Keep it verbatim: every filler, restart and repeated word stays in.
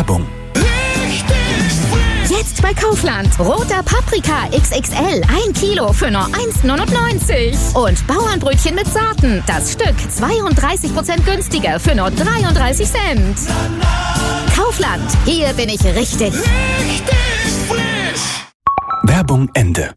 Werbung. Jetzt bei Kaufland. Roter Paprika X X L. ein Kilo für nur eins neunundneunzig. Und Bauernbrötchen mit Sorten. Das Stück zweiunddreißig Prozent günstiger für nur dreiunddreißig Cent. Kaufland. Hier bin ich richtig. Werbung Ende.